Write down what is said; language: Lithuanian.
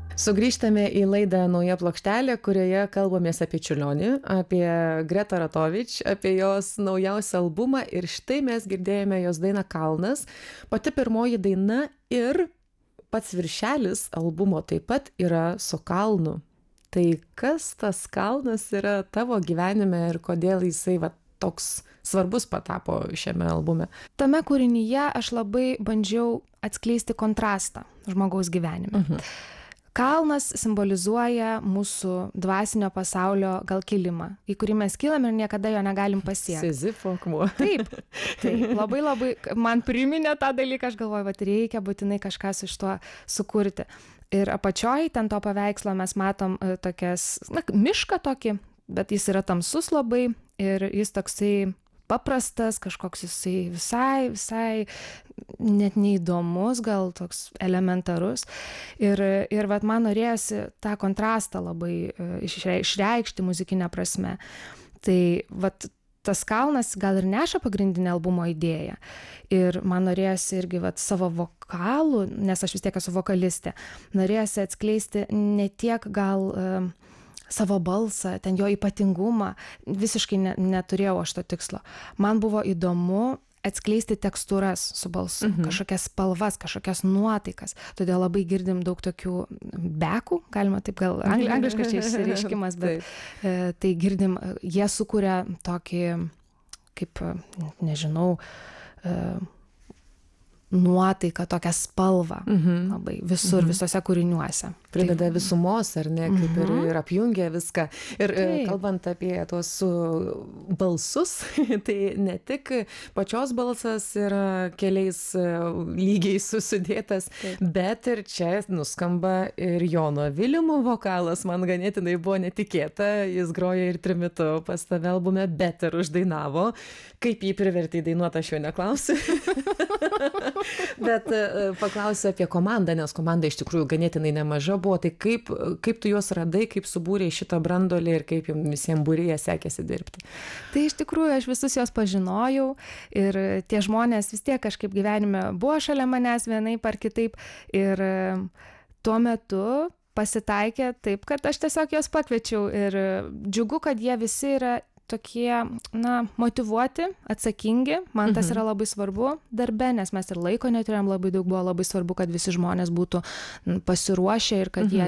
Sugrįžtame į laidą Nauja plokštelė, kurioje kalbamės apie Čiurlionį, apie Gretą Ratovič, apie jos naujausią albumą ir štai mes girdėjome jos dainą Kalnas. Pati pirmoji daina ir pats viršelis albumo taip pat yra su kalnu. Tai kas tas kalnas yra tavo gyvenime ir kodėl jisai toks svarbus patapo šiame albume? Tame kūrinyje aš labai bandžiau atskleisti kontrastą žmogaus gyvenime. Kalnas simbolizuoja mūsų dvasinio pasaulio gal kilimą, į kurį mes kylam ir niekada jo negalim pasiekti. Sizifo akmuo. Taip, labai man priminė tą dalyką, aš galvoju, reikia būtinai kažką su šituo sukurti. Ir apačioj ten to paveikslo mes matom tokias, mišką tokį, bet jis yra tamsus labai ir jis toksai paprastas, kažkoks jisai visai net neįdomus, gal toks elementarus. Ir man norėjosi tą kontrastą labai išreikšti muzikinę prasme. Tai tas kalnas gal ir neša pagrindinę albumo idėją. Ir man norėjosi irgi savo vokalų, nes aš vis tiek esu vokalistė, norėjosi atskleisti ne tiek gal savo balsą, ten jo ypatingumą, visiškai neturėjau aš to tikslo. Man buvo įdomu atskleisti tekstūras su balsu, kažkokias spalvas, kažkokias nuotaikas. Todėl labai girdim daug tokių bekų, galima taip gal angliškas čia išsireiškimas, bet tai girdim, jie sukuria tokį, kaip, nežinau, nuotaiką, tokią spalvą labai visur, visose kūriniuose. Prideda visumos, ar ne, kaip ir apjungia viską. Ir kalbant apie tuos balsus, tai ne tik pačios balsas yra keliais lygiais susidėtas, bet ir čia nuskamba ir Jono Vilimo vokalas, man ganėtinai buvo netikėta, jis groja ir trimitu pas tave albume, bet ir uždainavo. Kaip jį privertė dainuoti, aš jo neklausiu. Bet paklausiu apie komandą, nes komanda iš tikrųjų ganėtinai nemaža buvo. Tai kaip tu juos radai, kaip subūrei šitą brandolį ir kaip jums visiems būryje sekėsi dirbti? Tai iš tikrųjų aš visus juos pažinojau ir tie žmonės vis tiek kažkaip gyvenime buvo šalia manęs vienaip ar kitaip. Ir tuo metu pasitaikė taip, kad aš tiesiog juos pakviečiau ir džiugu, kad jie visi yra tokie, motyvuoti, atsakingi. Man tas yra labai svarbu darbe, nes mes ir laiko neturėjom labai daug, buvo labai svarbu, kad visi žmonės būtų pasiruošę ir kad jie